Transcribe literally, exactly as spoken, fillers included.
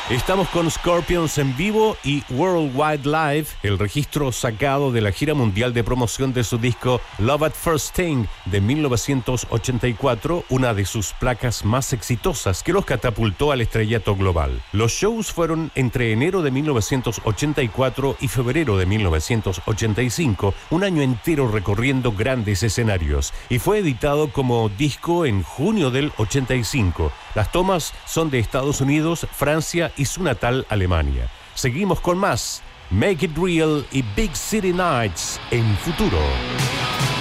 Estamos con Scorpions en vivo y Worldwide Live, el registro sacado de la gira mundial de promoción de su disco Love at First Sting de mil novecientos ochenta y cuatro, una de sus placas más exitosas que los catapultó al estrellato global. Los shows fueron entre enero de mil novecientos ochenta y cuatro y febrero de mil novecientos ochenta y cinco, un año entero recorriendo grandes escenarios, y fue editado como disco en junio del ochenta y cinco. Las tomas son de Estados Unidos, Francia y su natal Alemania. Seguimos con más Make It Real y Big City Nights en Futuro.